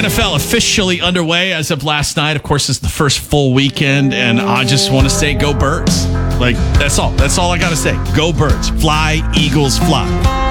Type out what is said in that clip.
NFL officially underway as of last night. Of course, it's the first full weekend, and I just want to say go Birds. Like, that's all. That's all I got to say. Go Birds. Fly, Eagles, fly.